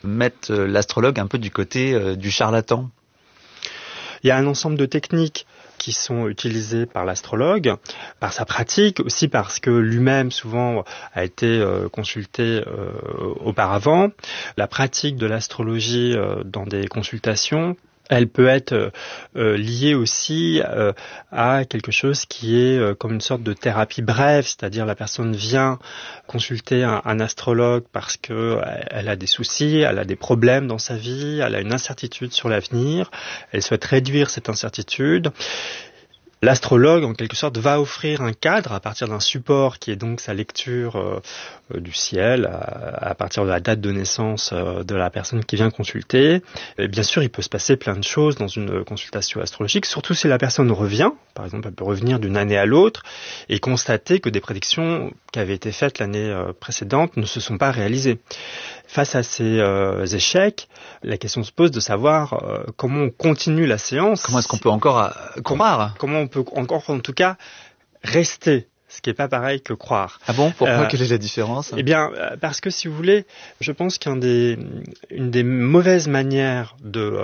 mettent l'astrologue un peu du côté du charlatan? Il y a un ensemble de techniques qui sont utilisées par l'astrologue, par sa pratique, aussi parce que lui-même souvent a été consulté auparavant. La pratique de l'astrologie dans des consultations, elle peut être liée aussi à quelque chose qui est comme une sorte de thérapie brève, c'est-à-dire la personne vient consulter un astrologue parce que elle a des soucis, elle a des problèmes dans sa vie, elle a une incertitude sur l'avenir, elle souhaite réduire cette incertitude. L'astrologue, en quelque sorte, va offrir un cadre à partir d'un support qui est donc sa lecture du ciel, à partir de la date de naissance de la personne qui vient consulter. Et bien sûr, il peut se passer plein de choses dans une consultation astrologique, surtout si la personne revient. Par exemple, elle peut revenir d'une année à l'autre et constater que des prédictions qui avaient été faites l'année précédente ne se sont pas réalisées. Face à ces échecs, la question se pose de savoir comment on continue la séance. Comment est-ce qu'on peut encore croire? Comment on peut encore, en tout cas, rester, ce qui n'est pas pareil que croire. Ah bon? Pourquoi? Quelle est la différence? Eh bien, parce que si vous voulez, je pense qu'une des mauvaises manières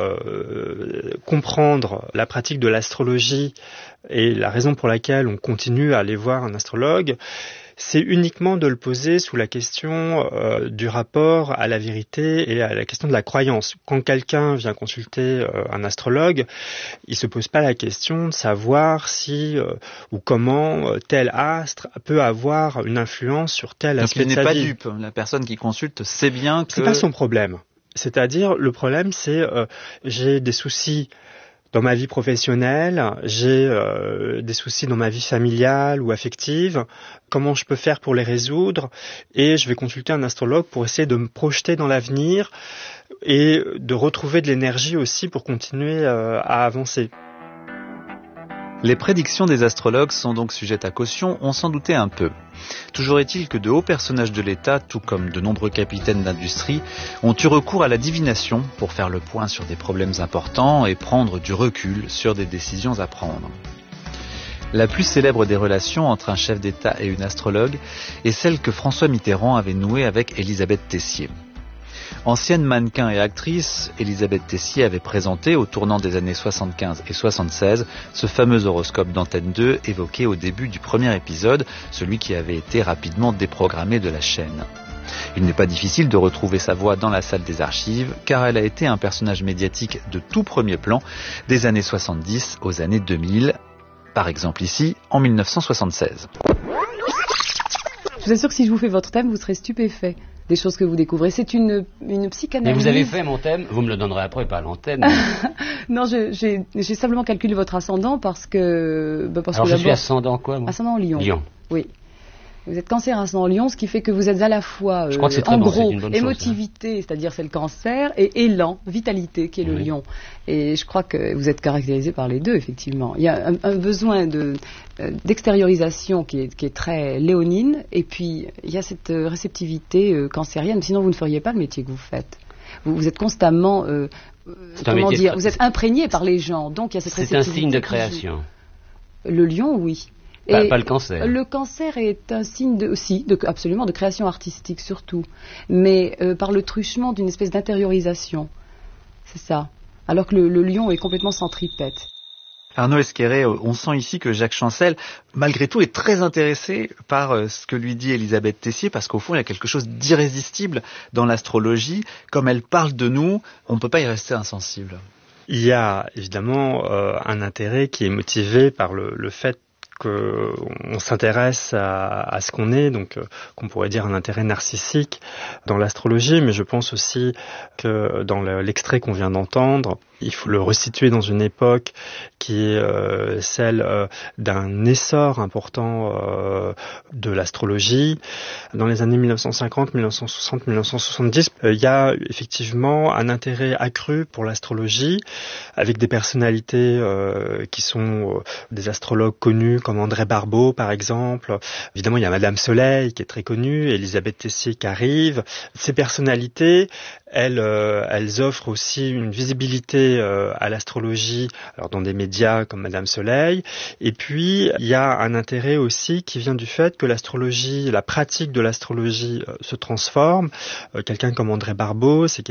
de comprendre la pratique de l'astrologie et la raison pour laquelle on continue à aller voir un astrologue, c'est uniquement de le poser sous la question du rapport à la vérité et à la question de la croyance. Quand quelqu'un vient consulter un astrologue, il se pose pas la question de savoir si ou comment tel astre peut avoir une influence sur tel aspect de sa vie. Donc il n'est pas dupe. La personne qui consulte sait bien que... C'est pas son problème. C'est-à-dire, le problème, c'est j'ai des soucis dans ma vie professionnelle, j'ai des soucis dans ma vie familiale ou affective, comment je peux faire pour les résoudre? Et je vais consulter un astrologue pour essayer de me projeter dans l'avenir et de retrouver de l'énergie aussi pour continuer à avancer. Les prédictions des astrologues sont donc sujettes à caution, on s'en doutait un peu. Toujours est-il que de hauts personnages de l'État, tout comme de nombreux capitaines d'industrie, ont eu recours à la divination pour faire le point sur des problèmes importants et prendre du recul sur des décisions à prendre. La plus célèbre des relations entre un chef d'État et une astrologue est celle que François Mitterrand avait nouée avec Élisabeth Tessier. Ancienne mannequin et actrice, Élisabeth Tessier avait présenté, au tournant des années 75 et 76, ce fameux horoscope d'Antenne 2 évoqué au début du premier épisode, celui qui avait été rapidement déprogrammé de la chaîne. Il n'est pas difficile de retrouver sa voix dans la salle des archives, car elle a été un personnage médiatique de tout premier plan, des années 70 aux années 2000, par exemple ici, en 1976. Je vous assure que si je vous fais votre thème, vous serez stupéfait des choses que vous découvrez. C'est une psychanalyse. Mais vous avez fait mon thème, vous me le donnerez après, pas à l'antenne. Non, j'ai simplement calculé votre ascendant parce que... Alors je suis ascendant quoi, moi? Ascendant Lion. Lion. Oui. Vous êtes cancer ascendant Lion, ce qui fait que vous êtes à la fois, je crois que c'est très en bon, gros, c'est une bonne émotivité, chose, c'est-à-dire c'est le cancer, et élan, vitalité, qui est le Lion. Et je crois que vous êtes caractérisé par les deux, effectivement. Il y a un besoin d'extériorisation qui est très léonine, et puis il y a cette réceptivité cancérienne, sinon vous ne feriez pas le métier que vous faites. Vous êtes constamment, vous êtes imprégné par les gens, donc il y a cette réceptivité. C'est un signe de création. Le Lion, oui. Pas le cancer. Le cancer est un signe absolument de création artistique surtout, mais par le truchement d'une espèce d'intériorisation. C'est ça. Alors que le Lion est complètement centripète. Arnaud Esquerret, on sent ici que Jacques Chancel, malgré tout, est très intéressé par ce que lui dit Élisabeth Tessier, parce qu'au fond, il y a quelque chose d'irrésistible dans l'astrologie. Comme elle parle de nous, on ne peut pas y rester insensible. Il y a évidemment un intérêt qui est motivé par le fait qu'on s'intéresse à ce qu'on est, donc qu'on pourrait dire un intérêt narcissique dans l'astrologie, mais je pense aussi que dans l'extrait qu'on vient d'entendre, il faut le resituer dans une époque qui est celle d'un essor important de l'astrologie. Dans les années 1950, 1960, 1970, il y a effectivement un intérêt accru pour l'astrologie, avec des personnalités qui sont des astrologues connus comme André Barbeau par exemple. Évidemment, il y a Madame Soleil qui est très connue, Élisabeth Tessier qui arrive. Ces personnalités, elles offrent aussi une visibilité à l'astrologie, alors dans des médias comme Madame Soleil. Et puis, il y a un intérêt aussi qui vient du fait que l'astrologie, la pratique de l'astrologie se transforme. Quelqu'un comme André Barbeau, c'est